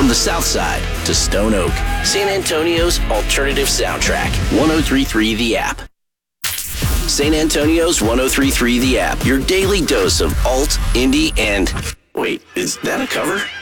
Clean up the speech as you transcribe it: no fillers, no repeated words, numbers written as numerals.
From the South Side to Stone Oak, San Antonio's alternative soundtrack. 103.3 The App. San Antonio's 103.3 The App. Your daily dose of alt, indie, and... Wait, is that a cover?